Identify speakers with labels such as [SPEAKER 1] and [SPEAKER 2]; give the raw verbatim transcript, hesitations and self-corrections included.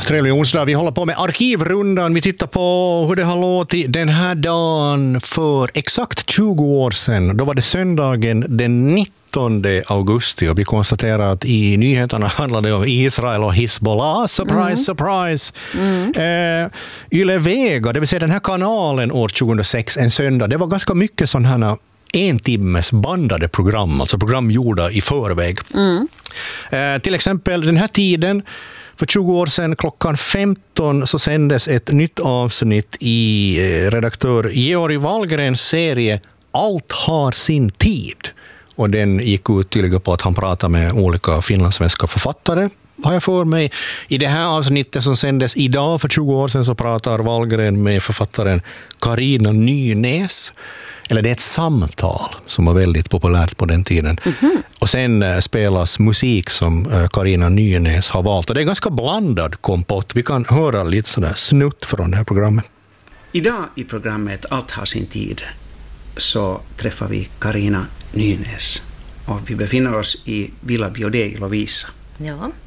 [SPEAKER 1] Trevlig onsdag. Vi håller på med arkivrundan. Vi tittar på hur det har låtit den här dagen för exakt tjugo år sedan. Då var det söndagen den nittonde augusti och vi konstaterar att i nyheterna handlade det om Israel och Hezbollah. Surprise, mm. surprise. Mm. Eh, Yle Vega, det vill säga den här kanalen år tjugohundrasex, en söndag, det var ganska mycket sån här en timmes bandade program, alltså program gjorda i förväg. Mm. Eh, till exempel den här tiden, för tjugo år sedan klockan femton, så sändes ett nytt avsnitt i eh, redaktör Georg Wahlgrens serie Allt har sin tid. Och den gick ut tydligen på att han pratade med olika finlandssvenska författare, har jag för mig. I det här avsnittet som sändes idag för tjugo år sedan så pratar Wahlgren med författaren Carina Nynäs. Eller det är ett samtal som var väldigt populärt på den tiden. Mm-hmm. Och sen äh, spelas musik som äh, Carina Nynäs har valt. Och det är ganska blandad kompott. Vi kan höra lite sådär snutt från det här programmet.
[SPEAKER 2] Idag i programmet Allt har sin tid så träffar vi Carina Nynäs. Och vi befinner oss i Villa Biodé i Lovisa.
[SPEAKER 3] Ja.